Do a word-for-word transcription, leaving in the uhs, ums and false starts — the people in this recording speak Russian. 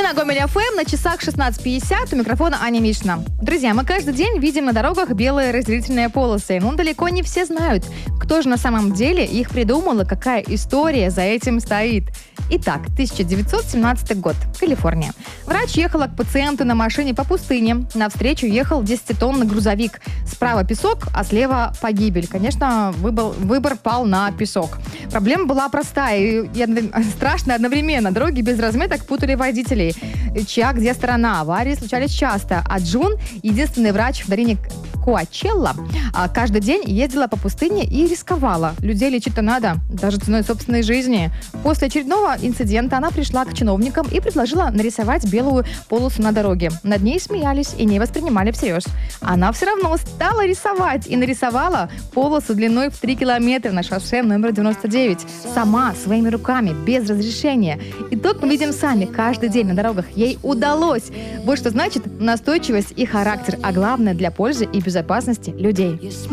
на Гомель эф эм, на часах шестнадцать пятьдесят, у микрофона Аня Мишина. Друзья, мы каждый день видим на дорогах белые разделительные полосы, но далеко не все знают, кто же на самом деле их придумал и какая история за этим стоит. Итак, тысяча девятьсот семнадцатый год, Калифорния. Врач ехала к пациенту на машине по пустыне. Навстречу ехал десятитонный грузовик. Справа песок, а слева погибель. Конечно, выбор, выбор пал на песок. Проблема была простая и, и страшная одновременно. Дороги без разметок путали водителей. Чья где сторона. Аварии случались часто. А Джун, единственный врач в долине Коачелла, каждый день ездила по пустыне и рисковала. Людей лечить-то надо, даже ценой собственной жизни. После очередного инцидента она пришла к чиновникам и предложила нарисовать белую полосу на дороге. Над ней смеялись и не воспринимали всерьез. Она все равно стала рисовать и нарисовала полосу длиной в три километра на шоссе номер девяносто девять. Сама, своими руками, без разрешения. И тут мы видим сами, каждый день на дорогах ей удалось. Вот что значит настойчивость и характер, а главное для пользы и безопасности людей.